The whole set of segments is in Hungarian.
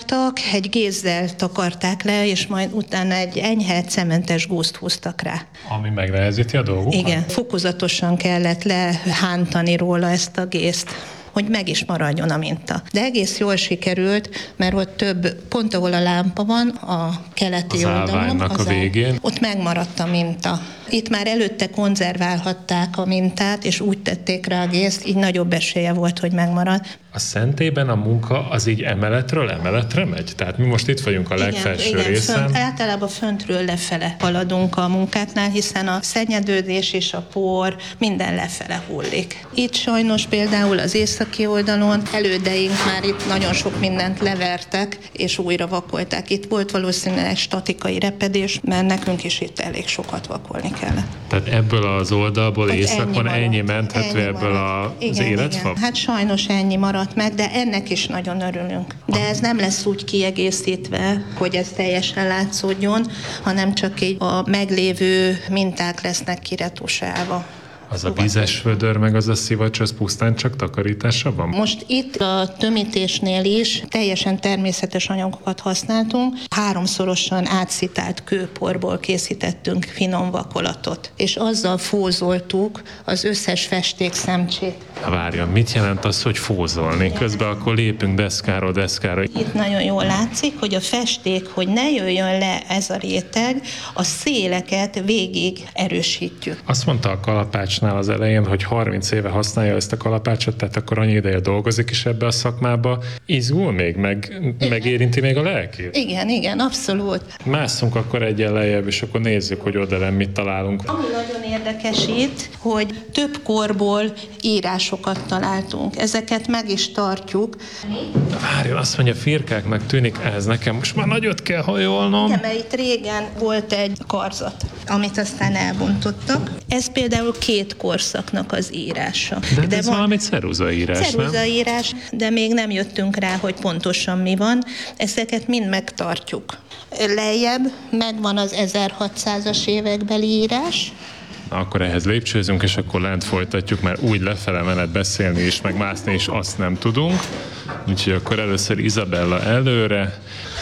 vágtak, egy gézzel takarták le, és majd utána egy enyhe cementes gúzt húztak rá. Ami megnehezíti a dolgokat? Igen, fokozatosan kellett lehántani róla ezt a gézt, hogy meg is maradjon a minta. De egész jól sikerült, mert ott pont ahol a lámpa van, a keleti oldalon, a végén. ott megmaradt a minta. Itt már előtte konzerválhatták a mintát, és úgy tették rá a gézt, így nagyobb esélye volt, hogy megmarad. A Szentében a munka az így emeletről emeletre megy? Tehát mi most itt vagyunk a legfelső részen. Általában föntről lefele haladunk a munkáknál, hiszen a szennyedődés és a por minden lefele hullik. Itt sajnos például az északi oldalon elődeink már itt nagyon sok mindent levertek, és újra vakolták. Itt volt valószínűleg statikai repedés, mert nekünk is itt elég sokat vakolni kellett. Tehát ebből az oldalból északon ennyi menthető ebből az életfa? Igen. Hát sajnos ennyi maradt meg, de ennek is nagyon örülünk. De ez nem lesz úgy kiegészítve, hogy ez teljesen látszódjon, hanem csak így a meglévő minták lesznek kiretusálva. Az a vízes vödör, meg az a szivacs, az pusztán csak takarítása van? Most itt a tömítésnél is teljesen természetes anyagokat használtunk. 3-szorosan átszitált kőporból készítettünk finom vakolatot, és azzal fózoltuk az összes festékszemcsét. Na várjon, mit jelent az, hogy fózolni? Közben akkor lépünk deszkáról deszkára. Itt nagyon jól látszik, hogy a festék, hogy ne jöjjön le ez a réteg, a széleket végig erősítjük. Azt mondta a kalapácsnál az elején, hogy 30 éve használja ezt a kalapácsot, tehát akkor annyi ideje dolgozik is ebbe a szakmába. Izgul még, megérinti még a lelkét? Igen, abszolút. Másszunk akkor egyen lejjebb, és akkor nézzük, hogy oda mit találunk. Ami nagyon érdekes itt, hogy több korból írásokat találtunk. Ezeket meg is tartjuk. Várjon, azt mondja, firkáknak tűnik ez nekem. Most már nagyot kell hajolnom. Igen, mert itt régen volt egy karzat, amit aztán elbontottak. Ez például 2 korszaknak az írása. De ez valami ceruzaírás, nem? Ceruzaírás, de még nem jöttünk rá, hogy pontosan mi van. Ezeket mind megtartjuk. Lejjebb megvan az 1600-as évekbeli írás. Akkor ehhez lépcsőzünk, és akkor lent folytatjuk, mert úgy lefele menet beszélni is, meg mászni is azt nem tudunk. Úgyhogy akkor először Izabella előre.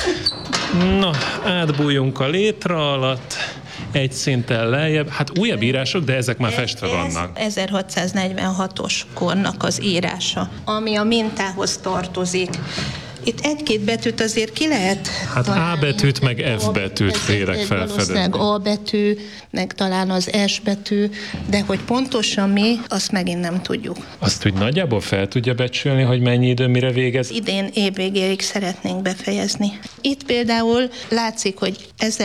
Na, átbújjunk a létra alatt. Egy szinten lejjebb. Hát újabb írások, de ezek már festve vannak. 1646-os kornak az írása, ami a mintához tartozik. Itt 1-2 betűt azért ki lehet Hát találni. A betűt, meg F betűt félek felfedezni. A betű, meg talán az S betű, de hogy pontosan mi, azt megint nem tudjuk. Azt, hogy nagyjából fel tudja becsülni, hogy mennyi idő, mire végez? Idén évvégéig szeretnénk befejezni. Itt például látszik, hogy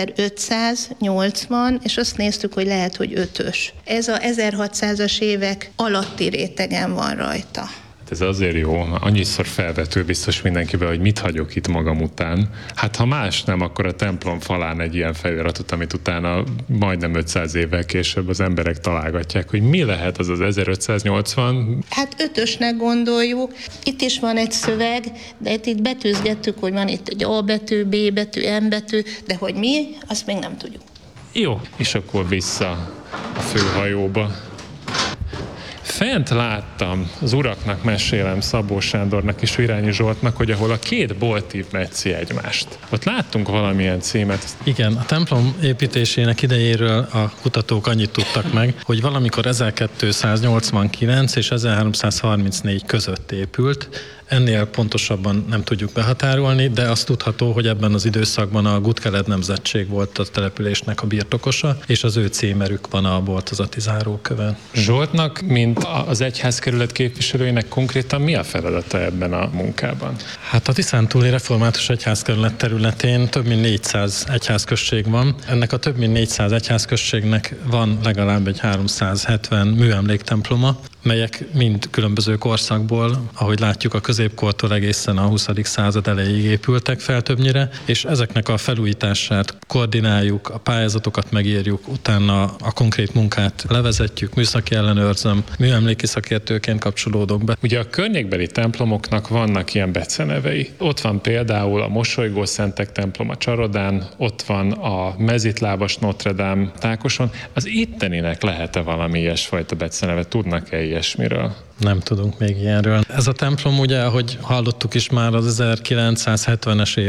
1580, és azt néztük, hogy lehet, hogy 5-ös. Ez a 1600-as évek alatti rétegen van rajta. Ez azért jó, annyiszor felvető biztos mindenkivel, hogy mit hagyok itt magam után. Hát ha más nem, akkor a templom falán egy ilyen feliratot, amit utána majdnem 500 évvel később az emberek találgatják, hogy mi lehet az 1580? Hát 5-ösnek gondoljuk. Itt is van egy szöveg, de itt betűzgettük, hogy van itt egy A betű, B betű, M betű, de hogy mi, azt még nem tudjuk. Jó, és akkor vissza a főhajóba. Fent láttam, az uraknak mesélem, Szabó Sándornak és Virányi Zsoltnak, hogy ahol a 2 boltív metszi egymást. Ott láttunk valamilyen címet. Igen, a templom építésének idejéről a kutatók annyit tudtak meg, hogy valamikor 1289 és 1334 között épült. Ennél pontosabban nem tudjuk behatárolni, de azt tudható, hogy ebben az időszakban a Gutkeled nemzetség volt a településnek a birtokosa, és az ő címerük van a boltozati zárókövön. Zsoltnak, mint az egyházkerület képviselőinek konkrétan mi a feladata ebben a munkában? Hát a Tiszántúli Református Egyházkerület területén több mint 400 egyházközség van. Ennek a több mint 400 egyházközségnek van legalább egy 370 műemléktemploma, melyek mind különböző korszakból, ahogy látjuk, a középkortól egészen a 20. század elejéig épültek fel többnyire, és ezeknek a felújítását koordináljuk, a pályázatokat megírjuk, utána a konkrét munkát levezetjük, műszaki ellenőrzöm, műemléki szakértőként kapcsolódok be. Ugye a környékbeli templomoknak vannak ilyen becenevei. Ott van például a Mosolygó Szentek templom a Csarodán, ott van a Mezitlábas Notre Dame Tákoson. Az itteninek lehet-e valami ilyesfajta beceneve? Tudnak-e ilyesmiről? Nem tudunk még ilyenről. Ez a templom ugye, ahogy hallottuk is már az 1970-es